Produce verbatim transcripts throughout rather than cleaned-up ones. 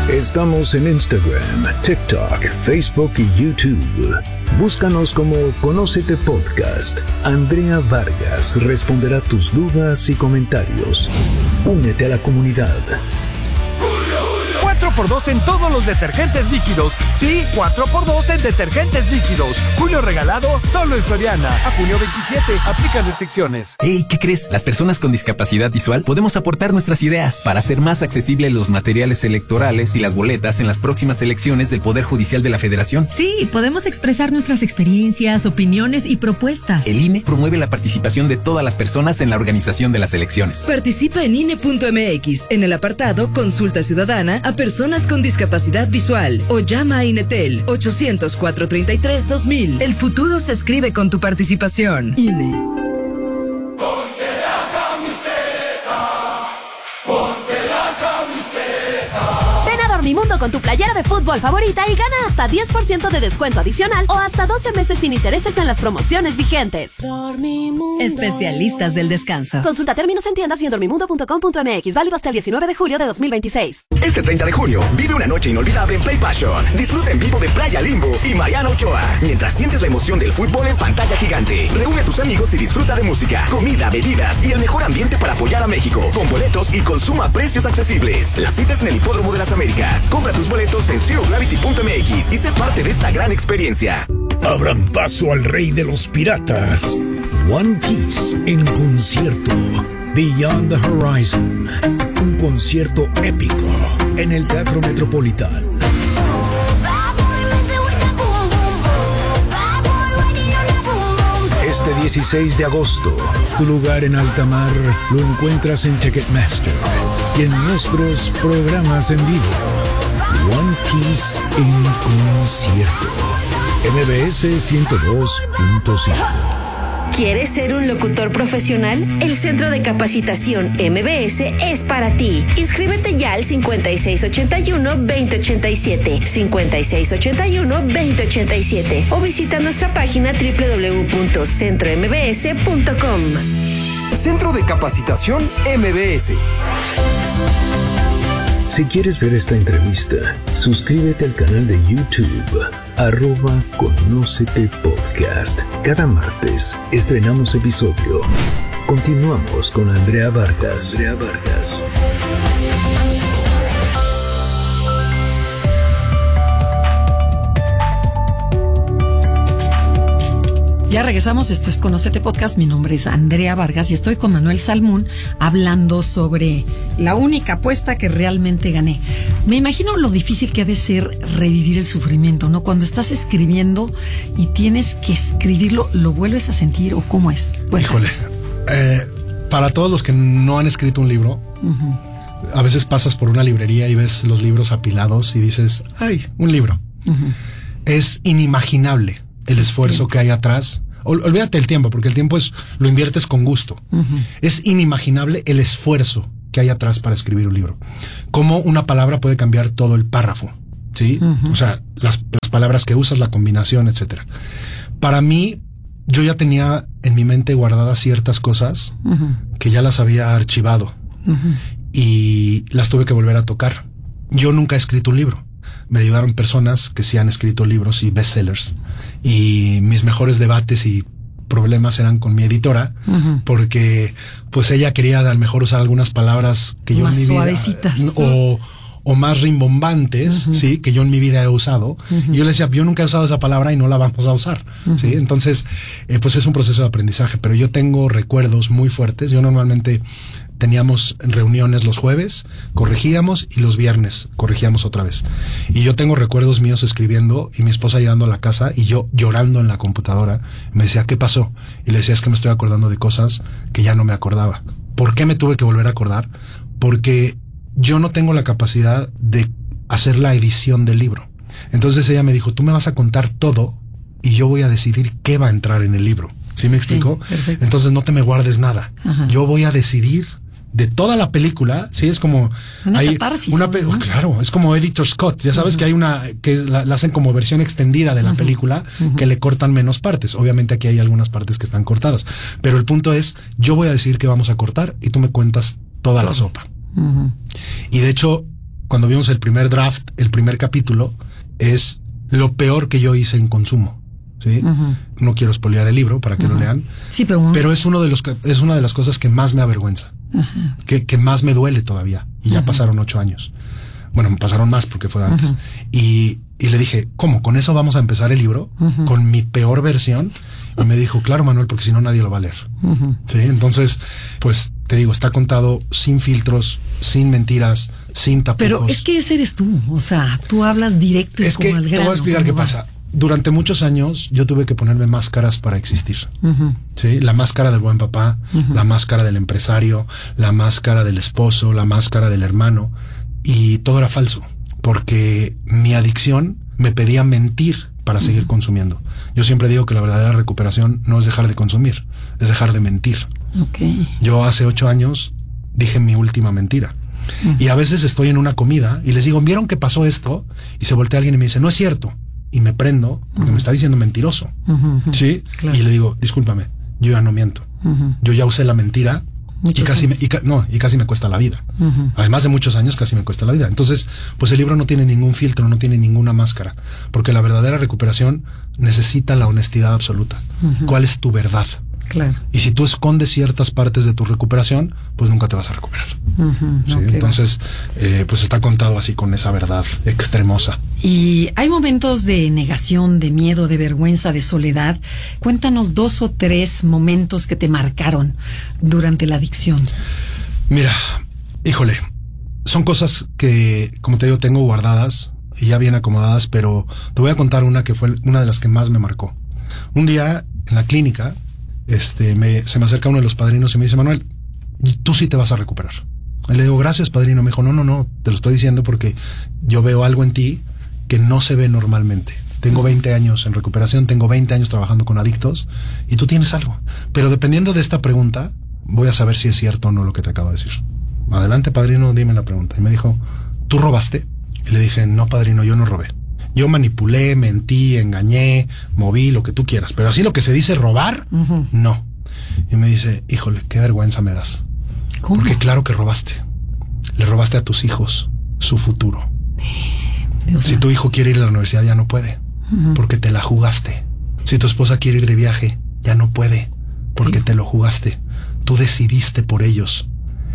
Estamos en Instagram, TikTok, Facebook y YouTube. Búscanos como Conócete Podcast. Andrea Vargas responderá tus dudas y comentarios. Únete a la comunidad. cuatro por dos en todos los detergentes líquidos. Sí, cuatro por dos en detergentes líquidos. Julio regalado solo en Soriana. A junio veintisiete. Aplican restricciones. Hey, ¿qué crees? Las personas con discapacidad visual podemos aportar nuestras ideas para hacer más accesibles los materiales electorales y las boletas en las próximas elecciones del Poder Judicial de la Federación. Sí, podemos expresar nuestras experiencias, opiniones y propuestas. El I N E promueve la participación de todas las personas en la organización de las elecciones. Participa en I N E punto M X en el apartado Consulta Ciudadana a personas con discapacidad visual o llama a INETEL ochocientos, cuatrocientos treinta y tres, dos mil. El futuro se escribe con tu participación. I N E. Ponte la camiseta, ponte la camiseta. Ven a Dormimundo con tu playera de fútbol favorita y gana hasta diez por ciento de descuento adicional o hasta doce meses sin intereses en las promociones vigentes. Dormimundo. Especialistas del descanso. Consulta términos en tiendas y en dormimundo punto com punto m x. Válido hasta el diecinueve de julio de dos mil veintiséis. Este treinta de junio, vive una noche inolvidable en Play Passion. Disfruta en vivo de Playa Limbo y Mariana Ochoa, mientras sientes la emoción del fútbol en pantalla gigante. Reúne a tus amigos y disfruta de música, comida, bebidas y el mejor ambiente para apoyar a México, con boletos y consumo a precios accesibles. Las citas en el Hipódromo de las Américas. Compra tus boletos en zero gravity punto m x y sé parte de esta gran experiencia. Abran paso al rey de los piratas. One Piece en concierto. Beyond the Horizon. Un concierto épico en el Teatro Metropolitano. Este dieciséis de agosto, tu lugar en alta mar lo encuentras en Ticketmaster y en nuestros programas en vivo. One Piece en concierto. M B S ciento dos punto cinco. ¿Quieres ser un locutor profesional? El Centro de Capacitación M B S es para ti. Inscríbete ya al cincuenta y seis ochenta y uno, veinte ochenta y siete, cincuenta y seis ochenta y uno, veinte ochenta y siete o visita nuestra página doble u doble u doble u punto centro m b s punto com. Centro de Capacitación M B S. Si quieres ver esta entrevista, suscríbete al canal de YouTube, arroba Conócete Podcast. Cada martes estrenamos episodio. Continuamos con Andrea Vargas. Andrea Vargas. Ya regresamos, esto es Conócete Podcast, mi nombre es Andrea Vargas y estoy con Manuel Salmún hablando sobre la única apuesta que realmente gané. Me imagino lo difícil que ha de ser revivir el sufrimiento, ¿no? Cuando estás escribiendo y tienes que escribirlo, ¿lo vuelves a sentir o cómo es? Cuéntanos. Híjoles, eh, para todos los que no han escrito un libro, uh-huh. a veces pasas por una librería y ves los libros apilados y dices, ¡ay, un libro! Uh-huh. Es inimaginable el esfuerzo que hay atrás. Ol, olvídate del tiempo, porque el tiempo es lo inviertes con gusto. Uh-huh. Es inimaginable el esfuerzo que hay atrás para escribir un libro. Cómo una palabra puede cambiar todo el párrafo, ¿sí? Uh-huh. O sea, las, las palabras que usas, la combinación, etcétera. Para mí, yo ya tenía en mi mente guardadas ciertas cosas uh-huh. que ya las había archivado uh-huh. y las tuve que volver a tocar. Yo nunca he escrito un libro. Me ayudaron personas que sí han escrito libros y bestsellers. Y mis mejores debates y problemas eran con mi editora, uh-huh. porque pues ella quería a lo mejor usar algunas palabras que yo más en mi suavecitas, vida, ¿no? o, o más rimbombantes, uh-huh. sí, que yo en mi vida he usado. Uh-huh. Y yo le decía, yo nunca he usado esa palabra y no la vamos a usar. Uh-huh. Sí, entonces, eh, pues es un proceso de aprendizaje, pero yo tengo recuerdos muy fuertes. Yo normalmente teníamos reuniones los jueves, corregíamos y los viernes corregíamos otra vez. Y yo tengo recuerdos míos escribiendo y mi esposa llegando a la casa y yo llorando en la computadora. Me decía, ¿qué pasó? Y le decía, es que me estoy acordando de cosas que ya no me acordaba. ¿Por qué me tuve que volver a acordar? Porque yo no tengo la capacidad de hacer la edición del libro. Entonces ella me dijo, tú me vas a contar todo y yo voy a decidir qué va a entrar en el libro. ¿Sí me explicó? Sí, entonces no te me guardes nada. Ajá. Yo voy a decidir de toda la película, sí, es como una hay catarsis, una pe- ¿no? Claro, es como Editor Scott, ya sabes uh-huh. que hay una que la, la hacen como versión extendida de la uh-huh. película, uh-huh. que le cortan menos partes. Obviamente aquí hay algunas partes que están cortadas, pero el punto es, yo voy a decir que vamos a cortar y tú me cuentas toda Todo. la sopa. Uh-huh. Y de hecho, cuando vimos el primer draft, el primer capítulo, es lo peor que yo hice en consumo. ¿Sí? Uh-huh. No quiero spoilear el libro para que uh-huh. lo lean. Sí, pero, un... pero es uno de los es una de las cosas que más me avergüenza, uh-huh. que, que más me duele todavía. Y ya uh-huh. pasaron ocho años. Bueno, me pasaron más porque fue antes. Uh-huh. Y, y le dije, ¿cómo? ¿Con eso vamos a empezar el libro? Uh-huh. ¿Con mi peor versión? Y me dijo, claro, Manuel, porque si no nadie lo va a leer. Uh-huh. Sí, entonces, pues te digo, está contado sin filtros, sin mentiras, sin tapujos. Pero es que ese eres tú. O sea, tú hablas directo y es como que al grano. Te voy a explicar qué va. pasa. Durante muchos años yo tuve que ponerme máscaras para existir. Uh-huh. ¿Sí? La máscara del buen papá, uh-huh. la máscara del empresario, la máscara del esposo, la máscara del hermano. Y todo era falso, porque mi adicción me pedía mentir para uh-huh. seguir consumiendo. Yo siempre digo que la verdadera recuperación no es dejar de consumir, es dejar de mentir. Okay. Yo hace ocho años dije mi última mentira. Uh-huh. Y a veces estoy en una comida y les digo, ¿vieron que pasó esto? Y se voltea alguien y me dice, no es cierto. Y me prendo porque uh-huh. me está diciendo mentiroso. Uh-huh. ¿Sí? Claro. Y le digo, discúlpame, yo ya no miento. Uh-huh. Yo ya usé la mentira y casi, me, y, no, y casi me cuesta la vida. Uh-huh. Además de muchos años, casi me cuesta la vida. Entonces, pues el libro no tiene ningún filtro, no tiene ninguna máscara. Porque la verdadera recuperación necesita la honestidad absoluta. Uh-huh. ¿Cuál es tu verdad? Claro. Y si tú escondes ciertas partes de tu recuperación, pues nunca te vas a recuperar. Uh-huh, ¿sí? Okay, entonces, eh, pues está contado así con esa verdad extremosa. Y hay momentos de negación, de miedo, de vergüenza, de soledad. Cuéntanos dos o tres momentos que te marcaron durante la adicción. Mira, híjole, son cosas que, como te digo, tengo guardadas y ya bien acomodadas, pero te voy a contar una que fue una de las que más me marcó. Un día en la clínica, Este, me, se me acerca uno de los padrinos y me dice, Manuel, tú sí te vas a recuperar. Y le digo, gracias, padrino. Me dijo, no, no, no, te lo estoy diciendo porque yo veo algo en ti que no se ve normalmente. Tengo veinte años en recuperación, tengo veinte años trabajando con adictos y tú tienes algo. Pero dependiendo de esta pregunta, voy a saber si es cierto o no lo que te acabo de decir. Adelante, padrino, dime la pregunta. Y me dijo, ¿tú robaste? Y le dije, no, padrino, yo no robé. Yo manipulé, mentí, engañé, moví, lo que tú quieras. Pero así lo que se dice robar, uh-huh. no. Y me dice, híjole, qué vergüenza me das. ¿Cómo? Porque claro que robaste. Le robaste a tus hijos su futuro. Dios si tu hijo quiere ir a la universidad, ya no puede. Uh-huh. Porque te la jugaste. Si tu esposa quiere ir de viaje, ya no puede. Porque sí. te lo jugaste. Tú decidiste por ellos.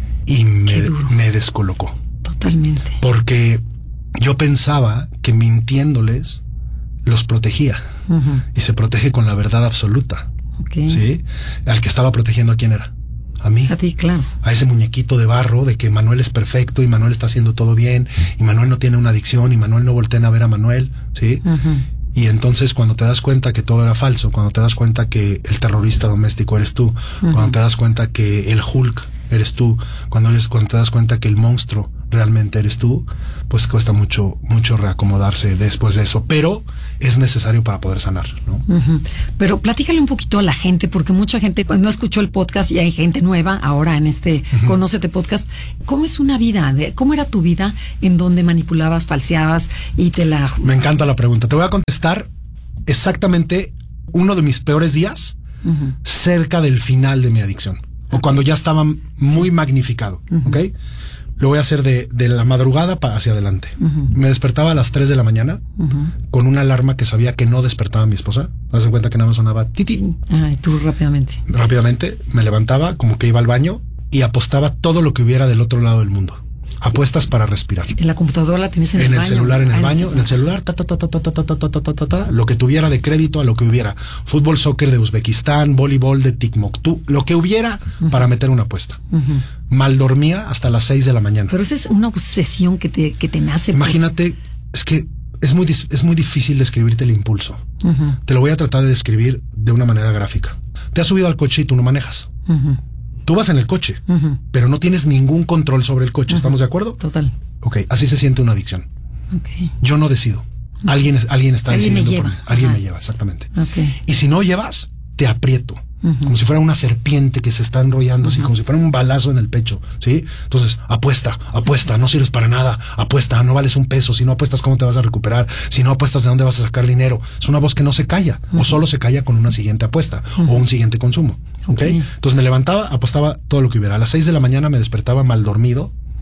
Y me, me descolocó. Totalmente. Porque yo pensaba que mintiéndoles los protegía. Uh-huh. Y se protege con la verdad absoluta. Okay. ¿Sí? Al que estaba protegiendo, ¿a quién era? A mí. A ti, claro. A ese muñequito de barro de que Manuel es perfecto y Manuel está haciendo todo bien y Manuel no tiene una adicción y Manuel no voltea a ver a Manuel. ¿Sí? Uh-huh. Y entonces cuando te das cuenta que todo era falso, cuando te das cuenta que el terrorista doméstico eres tú, uh-huh. cuando te das cuenta que el Hulk eres tú, cuando, eres, cuando te das cuenta que el monstruo realmente eres tú, pues cuesta mucho, mucho reacomodarse después de eso, pero es necesario para poder sanar, ¿no? Uh-huh. Pero platícale un poquito a la gente, porque mucha gente no escuchó el podcast y hay gente nueva ahora en este uh-huh. Conócete Podcast. ¿Cómo es una vida? De, ¿Cómo era tu vida en donde manipulabas, falseabas y te la... Me encanta la pregunta. Te voy a contestar exactamente uno de mis peores días uh-huh. cerca del final de mi adicción. O cuando ya estaba muy sí. magnificado, uh-huh. ¿ok? Lo voy a hacer de, de la madrugada para hacia adelante. Uh-huh. Me despertaba a las tres de la mañana uh-huh. con una alarma que sabía que no despertaba a mi esposa. Haz en cuenta que nada más sonaba titi. Ah, y tú rápidamente. Rápidamente me levantaba como que iba al baño y apostaba todo lo que hubiera del otro lado del mundo. Apuestas para respirar. En la computadora la tienes en, en el, el baño. celular, en el ah, baño, en el celular, ta, ta, ta, ta, ta, ta, ta, ta, ta, ta, ta, lo que tuviera de crédito a lo que hubiera. Fútbol, soccer de Uzbekistán, voleibol de Tikmoktu, lo que hubiera uh-huh. para meter una apuesta. Uh-huh. Mal dormía hasta las seis de la mañana. Pero esa es una obsesión que te, que te nace. Imagínate, por... es que es muy, es muy difícil describirte el impulso. Uh-huh. Te lo voy a tratar de describir de una manera gráfica. Te has subido al coche y tú no manejas. Uh-huh. Tú vas en el coche, uh-huh. pero no tienes ningún control sobre el coche. Uh-huh. ¿Estamos de acuerdo? Total. Ok, así se siente una adicción. Okay. Yo no decido. Alguien, alguien está ¿Alguien decidiendo me por lleva? mí. Alguien Ajá. me lleva, exactamente. Okay. Y si no llevas, te aprieto. Uh-huh. Como si fuera una serpiente que se está enrollando, uh-huh. así como si fuera un balazo en el pecho, ¿sí? Entonces, apuesta, apuesta, no sirves para nada, apuesta, no vales un peso, si no apuestas, ¿cómo te vas a recuperar? Si no apuestas, ¿de dónde vas a sacar dinero? Es una voz que no se calla, uh-huh. o solo se calla con una siguiente apuesta, uh-huh. o un siguiente consumo, ¿ok? Okay. Entonces me levantaba, apostaba todo lo que hubiera. A las seis de la mañana me despertaba mal dormido,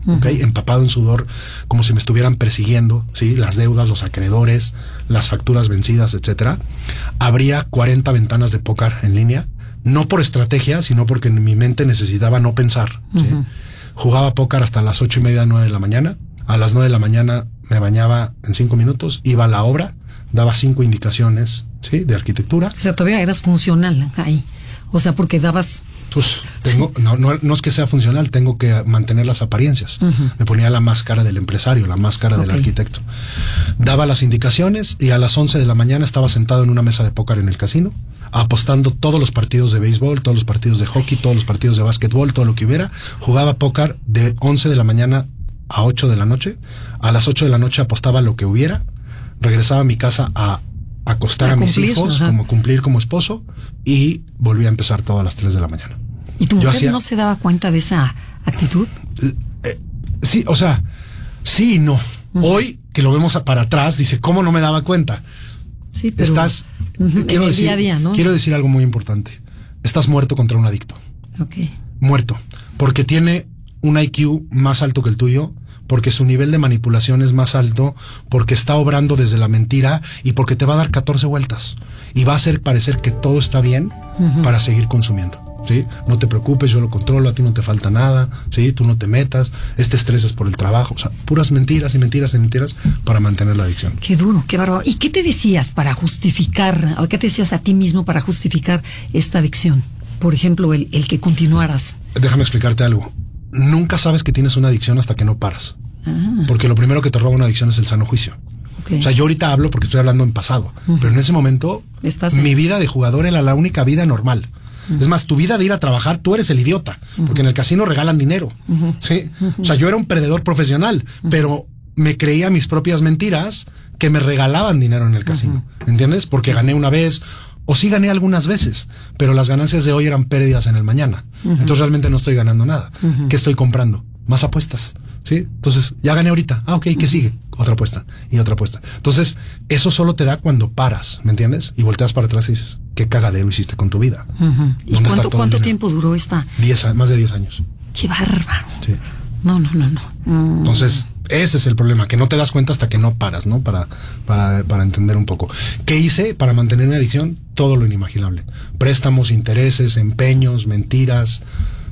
uh-huh. ¿ok? Empapado en sudor, como si me estuvieran persiguiendo, ¿sí? Las deudas, los acreedores, las facturas vencidas, etcétera. Abría cuarenta ventanas de póker en línea, no por estrategia, sino porque en mi mente necesitaba no pensar, ¿sí? Uh-huh. Jugaba póker hasta las ocho y media, nueve de la mañana. A las nueve de la mañana me bañaba en cinco minutos, iba a la obra, daba cinco indicaciones, ¿sí? De arquitectura. O sea, todavía eras funcional ahí. O sea, porque dabas... Pues tengo, sí. no, no, no es que sea funcional, tengo que mantener las apariencias. Uh-huh. Me ponía la máscara del empresario, la máscara okay. del arquitecto. Daba las indicaciones y a las once de la mañana estaba sentado en una mesa de póker en el casino, apostando todos los partidos de béisbol, todos los partidos de hockey, todos los partidos de básquetbol, todo lo que hubiera. Jugaba póker de once de la mañana a ocho de la noche. A las ocho de la noche apostaba lo que hubiera. Regresaba a mi casa a acostar a, a mis hijos, ajá. como cumplir como esposo, y volví a empezar todo a las tres de la mañana. ¿Y tu mujer hacía, no se daba cuenta de esa actitud? Eh, sí, o sea, sí y no. Uh-huh. Hoy, que lo vemos para atrás, dice, ¿cómo no me daba cuenta? Sí, pero... Estás... Uh-huh. quiero en el decir, día a día, ¿no? Quiero decir algo muy importante. Estás muerto contra un adicto. Ok. Muerto. Porque tiene un I Q más alto que el tuyo, porque su nivel de manipulación es más alto, porque está obrando desde la mentira y porque te va a dar catorce vueltas y va a hacer parecer que todo está bien uh-huh. para seguir consumiendo, ¿sí? No te preocupes, yo lo controlo, a ti no te falta nada, ¿sí? Tú no te metas, este estrés es por el trabajo, o sea, puras mentiras y mentiras y mentiras para mantener la adicción. Qué duro, qué bárbaro. ¿Y qué te decías para justificar, o qué te decías a ti mismo para justificar esta adicción? Por ejemplo, el, el que continuaras. Déjame explicarte algo. Nunca sabes que tienes una adicción hasta que no paras. Ah. Porque lo primero que te roba una adicción es el sano juicio. Okay. O sea, yo ahorita hablo porque estoy hablando en pasado, uh-huh. pero en ese momento ¿Estás mi en... vida de jugador era la única vida normal. Uh-huh. Es más, tu vida de ir a trabajar, tú eres el idiota, uh-huh. porque en el casino regalan dinero. Uh-huh. ¿Sí? Uh-huh. O sea, yo era un perdedor profesional, uh-huh. pero me creía mis propias mentiras que me regalaban dinero en el casino. Uh-huh. ¿Entiendes? Porque gané una vez... O sí gané algunas veces, pero las ganancias de hoy eran pérdidas en el mañana. Uh-huh. Entonces realmente no estoy ganando nada. Uh-huh. ¿Qué estoy comprando? Más apuestas, ¿sí? Entonces, ya gané ahorita. Ah, ok, ¿qué uh-huh. sigue? Otra apuesta y otra apuesta. Entonces, eso solo te da cuando paras, ¿me entiendes? Y volteas para atrás y dices, ¿qué cagadero hiciste con tu vida? Uh-huh. ¿Y cuánto, cuánto tiempo duró esta? Diez, más de diez años. ¡Qué bárbaro! Sí. No, no, no, no. Mm. Entonces, ese es el problema, que no te das cuenta hasta que no paras, ¿no? Para, para, para entender un poco. ¿Qué hice para mantener mi adicción? Todo lo inimaginable. Préstamos, intereses, empeños, mentiras.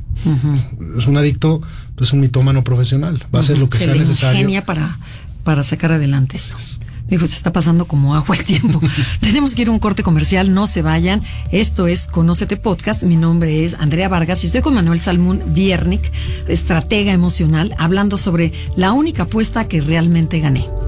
Uh-huh. Es un adicto, es un mitómano profesional. Va uh-huh. a hacer lo que se sea le necesario. Ingenia para, para sacar adelante esto. Dijo, se está pasando como agua el tiempo. Tenemos que ir a un corte comercial, no se vayan. Esto es Conócete Podcast. Mi nombre es Andrea Vargas y estoy con Manuel Salmún Viernik, estratega emocional, hablando sobre la única apuesta que realmente gané.